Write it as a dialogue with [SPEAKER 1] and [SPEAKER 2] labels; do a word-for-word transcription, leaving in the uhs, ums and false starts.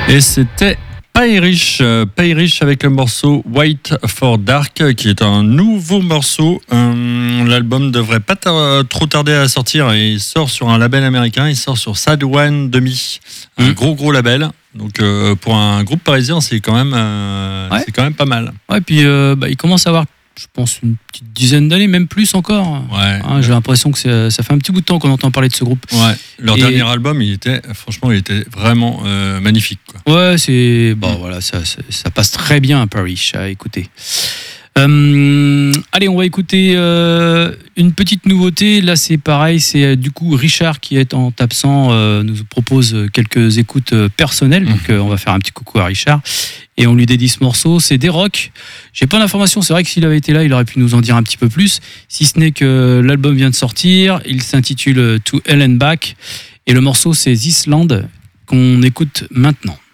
[SPEAKER 1] Et c'était Payrish, euh, Payrish avec le morceau White for Dark, qui est un nouveau morceau. Euh, l'album devrait pas tar- trop tarder à sortir et il sort sur un label américain. Il sort sur Sad One Demi, un mmh. gros gros label. Donc euh, pour un groupe parisien, c'est quand même, euh, ouais. c'est quand même pas mal.
[SPEAKER 2] Ouais, et puis euh, bah, il commence à avoir, je pense, une petite dizaine d'années, même plus encore.
[SPEAKER 1] Ouais.
[SPEAKER 2] Hein, j'ai l'impression que c'est, ça fait un petit bout de temps qu'on entend parler de ce groupe.
[SPEAKER 1] Ouais. Leur
[SPEAKER 2] et...
[SPEAKER 1] dernier album, il était, franchement, il était vraiment euh, magnifique, quoi.
[SPEAKER 2] Ouais, c'est bon, mmh. voilà, ça, ça, ça passe très bien à Payrish à écouter. Euh, allez, on va écouter euh, une petite nouveauté. Là, c'est pareil, c'est euh, du coup Richard qui est en absent euh, nous propose quelques écoutes euh, personnelles. Mmh. Donc, euh, on va faire un petit coucou à Richard et on lui dédie ce morceau. C'est des rock. J'ai pas d'informations. C'est vrai que s'il avait été là, il aurait pu nous en dire un petit peu plus. Si ce n'est que l'album vient de sortir. Il s'intitule To Hell and Back et le morceau c'est This Land qu'on écoute maintenant.